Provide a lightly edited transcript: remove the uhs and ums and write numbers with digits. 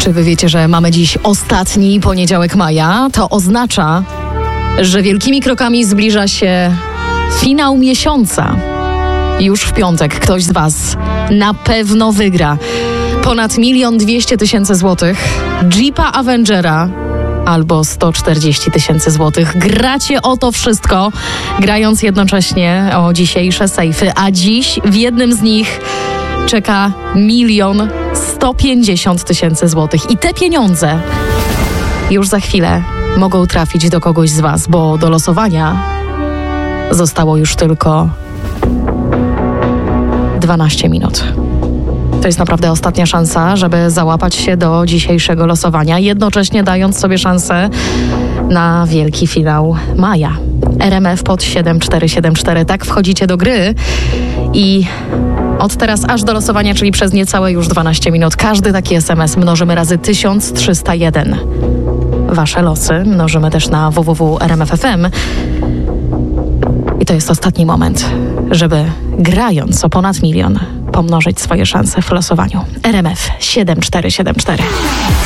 Czy wy wiecie, że mamy dziś ostatni poniedziałek maja? To oznacza, że wielkimi krokami zbliża się finał miesiąca. Już w piątek ktoś z was na pewno wygra ponad 1 200 000 złotych, Jeepa Avengera albo 140 000 złotych. Gracie o to wszystko, grając jednocześnie o dzisiejsze sejfy, a dziś w jednym z nich czeka 1 150 000 złotych. I te pieniądze już za chwilę mogą trafić do kogoś z was, bo do losowania zostało już tylko 12 minut. To jest naprawdę ostatnia szansa, żeby załapać się do dzisiejszego losowania, jednocześnie dając sobie szansę na wielki finał maja. RMF pod 7474. Tak wchodzicie do gry i od teraz aż do losowania, czyli przez niecałe już 12 minut, każdy taki SMS mnożymy razy 1301. Wasze losy mnożymy też na www.rmf.fm. I to jest ostatni moment, żeby grając o ponad 1 000 000 pomnożyć swoje szanse w losowaniu. RMF 7474.